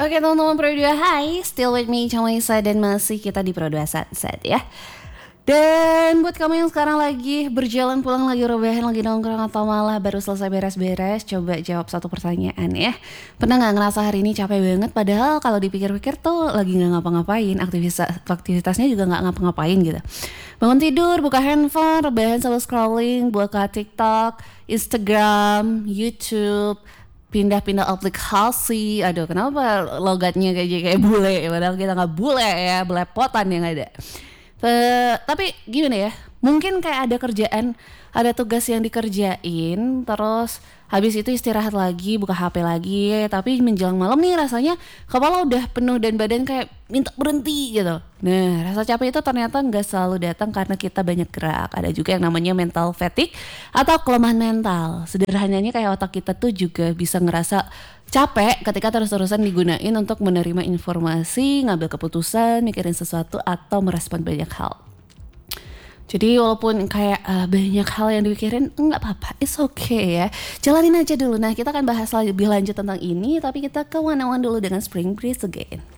Oke teman-teman Pro 2, hai, still with me Camaisa dan masih kita di Pro 2 Sunset ya. Dan buat kamu yang sekarang lagi berjalan pulang, lagi rebahan, lagi nongkrong atau malah baru selesai beres-beres, coba jawab satu pertanyaan ya. Pernah gak ngerasa hari ini capek banget padahal kalau dipikir-pikir tuh lagi gak ngapa-ngapain, aktivitasnya juga gak ngapa-ngapain gitu. Bangun tidur, buka handphone, rebahan sambil scrolling, buka TikTok, Instagram, YouTube, pindah-pindah aplikasi. Aduh, kenapa logatnya kayak bule, padahal kita nggak bule ya, belepotan yang ada. Tapi gimana ya, mungkin kayak ada kerjaan, ada tugas yang dikerjain, terus habis itu istirahat lagi, buka HP lagi, tapi menjelang malam nih rasanya kepala udah penuh dan badan kayak minta berhenti gitu. Nah, rasa capek itu ternyata nggak selalu datang karena kita banyak gerak. Ada juga yang namanya mental fatigue atau kelemahan mental. Sederhananya kayak otak kita tuh juga bisa ngerasa capek ketika terus-terusan digunain untuk menerima informasi, ngambil keputusan, mikirin sesuatu atau merespon banyak hal. Jadi walaupun kayak banyak hal yang dipikirin, nggak apa-apa, it's okay ya. Jalanin aja dulu. Nah, kita akan bahas lebih lanjut tentang ini, tapi kita ke one on one dulu dengan Spring Breeze again.